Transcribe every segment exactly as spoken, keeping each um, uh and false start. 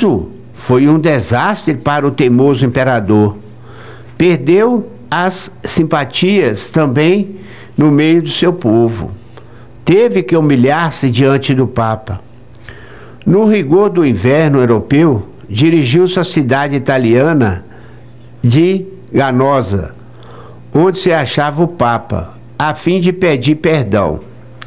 Isso foi um desastre para o teimoso imperador. Perdeu as simpatias também no meio do seu povo. Teve que humilhar-se diante do Papa. No rigor do inverno europeu, dirigiu-se à cidade italiana de Ganosa, onde se achava o Papa, a fim de pedir perdão.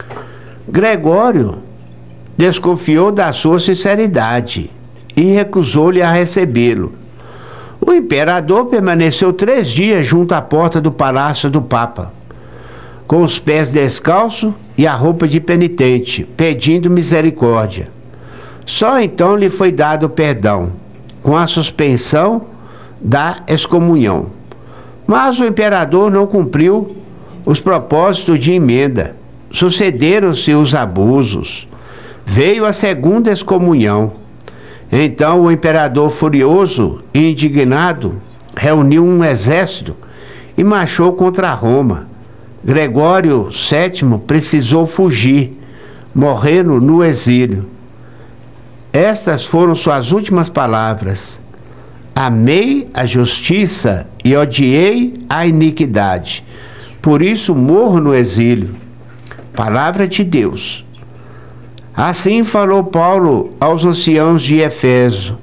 Gregório desconfiou da sua sinceridade e recusou-lhe a recebê-lo. O imperador permaneceu três dias junto à porta do palácio do Papa, com os pés descalços e a roupa de penitente, pedindo misericórdia. Só então lhe foi dado perdão, com a suspensão da excomunhão. Mas o imperador não cumpriu os propósitos de emenda. Sucederam-se os abusos. Veio a segunda excomunhão. Então o imperador, furioso e indignado, reuniu um exército e marchou contra Roma. Gregório sétimo precisou fugir, morrendo no exílio. Estas foram suas últimas palavras: amei a justiça e odiei a iniquidade. Por isso morro no exílio. Palavra de Deus. Assim falou Paulo aos anciãos de Éfeso: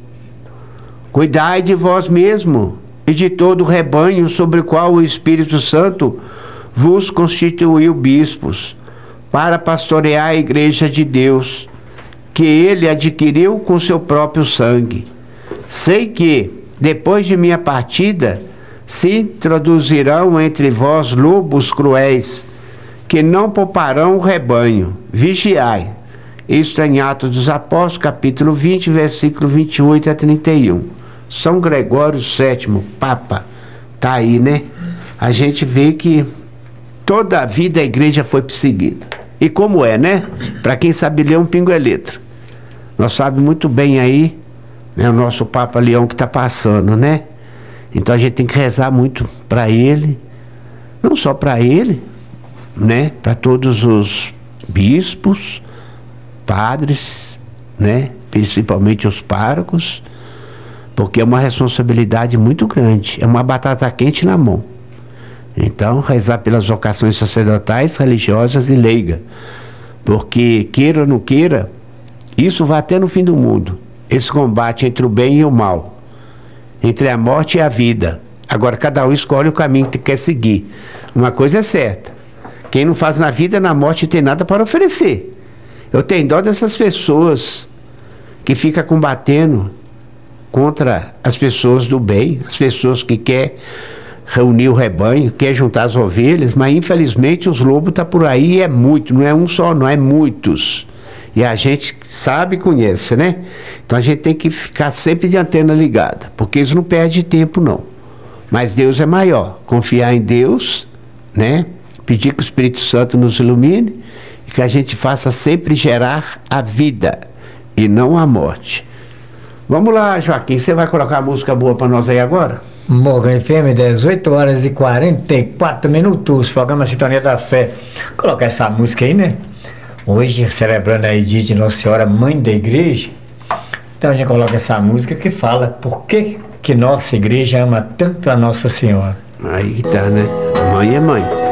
cuidai de vós mesmo e de todo o rebanho sobre o qual o Espírito Santo vos constituiu bispos, para pastorear a igreja de Deus, que ele adquiriu com seu próprio sangue. Sei que, depois de minha partida, se introduzirão entre vós lobos cruéis, que não pouparão o rebanho. Vigiai. Isto é em Atos dos Apóstolos, capítulo vinte, versículo vinte e oito a trinta e um. São Gregório sétimo, Papa, tá aí, né? A gente vê que toda a vida a igreja foi perseguida. E como é, né? Para quem sabe ler, um pingo é letra. Nós sabemos muito bem aí, né, o nosso Papa Leão que está passando, né? Então a gente tem que rezar muito para ele, não só para ele, né? Para todos os bispos, padres, né? Principalmente os párocos, porque é uma responsabilidade muito grande, é uma batata quente na mão. Então, rezar pelas vocações sacerdotais, religiosas e leigas, porque queira ou não queira, isso vai até no fim do mundo, esse combate entre o bem e o mal, entre a morte e a vida. Agora cada um escolhe o caminho que quer seguir. Uma coisa é certa: quem não faz na vida, na morte tem nada para oferecer. Eu tenho dó dessas pessoas que ficam combatendo contra as pessoas do bem, as pessoas que querem reunir o rebanho, quer juntar as ovelhas, mas infelizmente os lobos estão por aí, e é muito, não é um só, não é muitos. E a gente sabe e conhece, né? Então a gente tem que ficar sempre de antena ligada, porque eles não perdem tempo, não. Mas Deus é maior. Confiar em Deus, né? Pedir que o Espírito Santo nos ilumine e que a gente faça sempre gerar a vida e não a morte. Vamos lá, Joaquim, você vai colocar a música boa para nós aí agora? Morgan F M, dezoito horas e quarenta e quatro minutos, programa Sintonia da Fé. Colocar essa música aí, né? Hoje, celebrando a dia de Nossa Senhora, Mãe da Igreja. Então a gente coloca essa música que fala por que que nossa igreja ama tanto a Nossa Senhora. Aí que tá, né? Mãe é mãe.